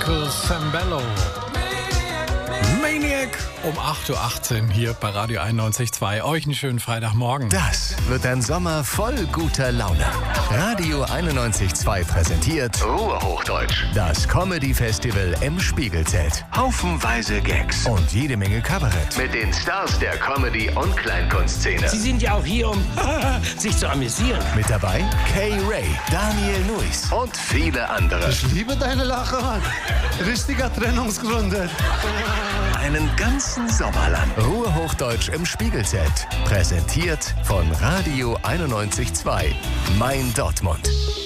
Michael Sambello. Maniac um 8.18 Uhr hier bei Radio 91.2. Euch einen schönen Freitagmorgen. Das wird ein Sommer voll guter Laune. Radio 91.2 präsentiert Ruhrhochdeutsch. Das Comedy-Festival im Spiegelzelt. Haufenweise Gags und jede Menge Kabarett. Mit den Stars der Comedy- und Kleinkunstszene. Sie sind ja auch hier, um sich zu amüsieren. Mit dabei Kay Ray, Daniel Nuis und viele andere. Ich liebe deine Lache, Mann. Richtiger Trennungsgründe. Einen ganzen Sommer lang. Ruhrhochdeutsch im Spiegelzelt. Präsentiert von Radio 91.2. Mein Dortmund.